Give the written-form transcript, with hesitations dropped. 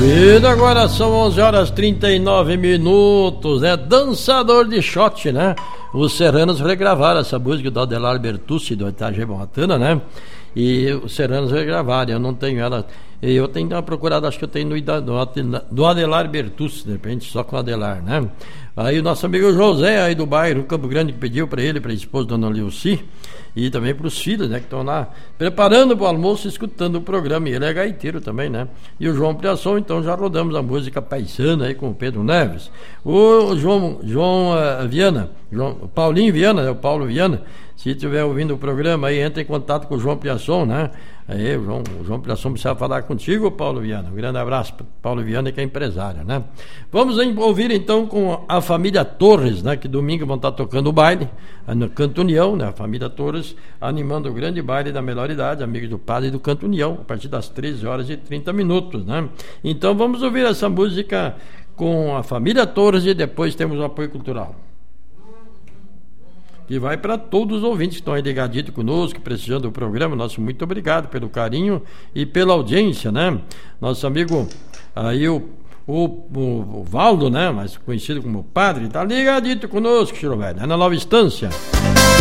ouvido, agora são 11 horas 39 minutos, né? Dançador de shot, né? Os Serranos regravaram essa música do Adelar Bertucci, do Itajaí-Matana, né? E os Serranos regravaram, eu não tenho ela. Eu tenho que dar uma procurada, acho que eu tenho do Adelar Bertucci, de repente, só com o Adelar, né? Aí o nosso amigo José, aí do bairro Campo Grande, que pediu para ele, para a esposa Dona Leuci, e também para os filhos, né, que estão lá preparando para o almoço, escutando o programa, e ele é gaiteiro também, né? E o João Priação, então já rodamos a música paisana aí com o Pedro Neves. O João Viana, Paulinho Viana, né, o Paulo Viana, se estiver ouvindo o programa aí, entra em contato com o João Priação, né? Aí, o João Priação precisa falar contigo, Paulo Viana. Um grande abraço para Paulo Viana, que é empresário, né? Vamos ouvir então com a família Torres, né? Que domingo vão estar tocando o baile no Canto União, né? A família Torres animando o grande baile da melhor idade, amigos do padre do Canto União, a partir das 13 horas e 30 minutos, né? Então vamos ouvir essa música com a família Torres e depois temos o apoio cultural. Que vai para todos os ouvintes que estão aí ligaditos conosco, precisando do programa. Nosso muito obrigado pelo carinho e pela audiência, né? Nosso amigo aí, o Valdo, né? Mais conhecido como Padre, tá ligadito conosco, Chiro Velho, é na Nova Estância.